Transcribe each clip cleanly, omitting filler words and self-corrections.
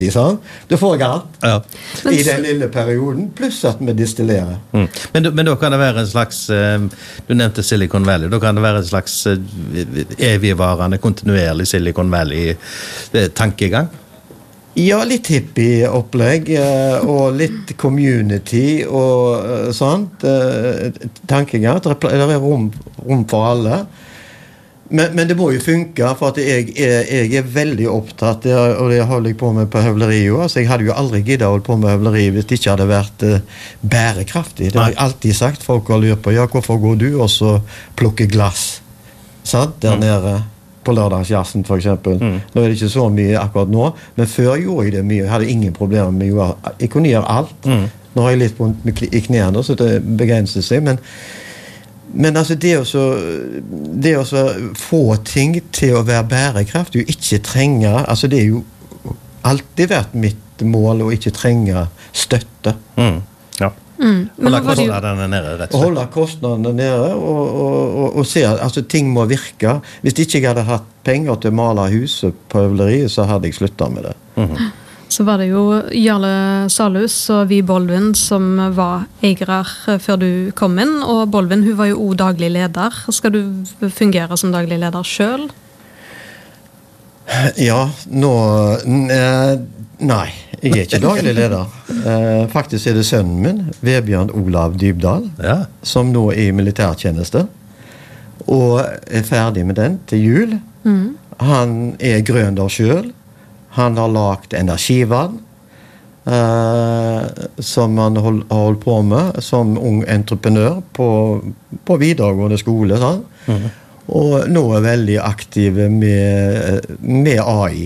sånn. Du får jeg alt i den lille perioden, pluss at vi distillerer. Men da kan det være en slags, du nevnte Silicon Valley, da kan det være en slags evigvarende, kontinuerlig Silicon Valley-tankegang? Ja, litt hippie-opplegg, og litt community og sånt, tankegang. Det er rom for alle. Men det må jo funke, for at jeg er veldig opptatt, og det holder jeg på med på høvleriet. Altså, jeg hadde jo aldri giddet å holde på med høvleri hvis det ikke hadde vært bærekraftig. Det har jeg alltid sagt. Folk har lurt på, hvorfor går du og så plukker glass? Sant? Der nede på lørdagsjassen, for eksempel. Nå er det ikke så mye akkurat nå, men før gjorde jeg det mye. Jeg hadde ingen problemer med å gjøre. Jeg kunne gjøre alt. Nå har jeg litt vondt i knærne, så det begrenser seg, men altså det å få ting til å være bærekraftig og ikke trenge, altså det er jo alltid vært mitt mål å ikke trenge støtte. Holde kostnadene nede, rett og slett. Holde kostnadene nede og se at altså, ting må virke. Hvis ikke jeg hadde hatt penger til å male huset på høvleriet, så hadde jeg sluttet med det. Så var det jo Jarle Salhus og Vi Bolvin som var eiere før du kom inn, og Bolvin, hun var jo også daglig leder. Skal du fungere som daglig leder selv? Ja, nei, jeg er ikke daglig leder. Faktisk er det sønnen min, Vebjørn Olav Dybdahl, som nå er i militærtjeneste, og er ferdig med den til jul. Han er grønder selv. Han har lagt energivann, som han har holdt på med som ung entreprenør på videregående skole. Sånn. Og nå er veldig aktive med AI.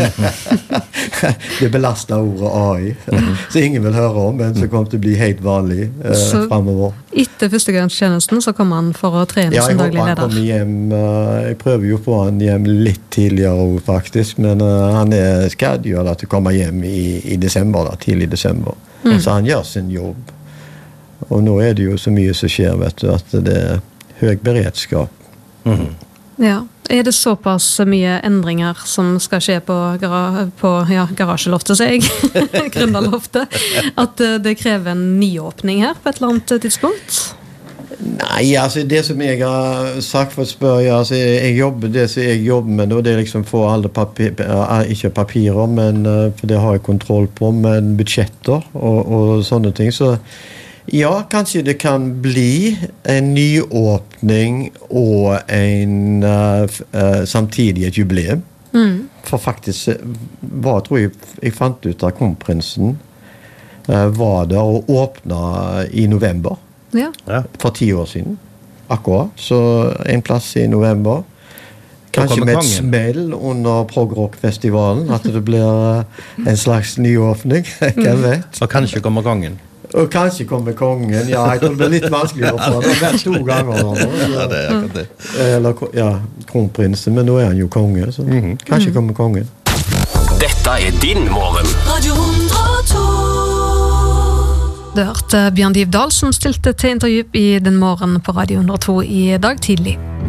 Det belastet ordet AI, så ingen vil høre om, men så kommer det til å bli helt vanlig fremover. Etter førstegangstjenesten så kommer han for å trene som daglig leder? Ja, jeg håper han kommer hjem. Jeg prøver jo å få han hjem litt tidligere faktisk, men han er scheduled til å komme hjem i desember, tidlig i desember. Så han gjør sin jobb. Og nå er det jo så mye som skjer, vet du, at det er høy beredskap. Ja, er det såpass mye endringer som skal skje på garasjeloftet, sier jeg, Gründerloftet, at det krever en nyåpning her på et eller annet tidspunkt? Nei, altså det som jeg har sagt for å spørre, altså jeg jobber det som jeg jobber med, og det er liksom få alle ikke papirer, men for det har jeg kontroll på, men budsjetter og sånne ting, så ja, kanskje det kan bli en nyåpning og samtidig et jubileum. For faktisk tror jeg fant ut at kronprinsen var der og åpnet i november. For 10 år siden. Akkurat. Så en plass i november. Kanskje med et smell under Prog-rock-festivalen, at det blir en slags nyåpning. Hvem vet? Og kanskje kommer kongen. Og kanskje kommer kongen. Ja, jeg tror det blir litt vanskelig å få. Det har vært 2 ganger nå. Ja, det er akkurat det. Eller, kronprinsen, men nå er han jo konge, så kanskje kommer kongen. Dette er din morgen. Radio 102. Du hørte Bjørn Dybdahl som stilte til intervju i Den morgen på Radio 102 i dag tidlig.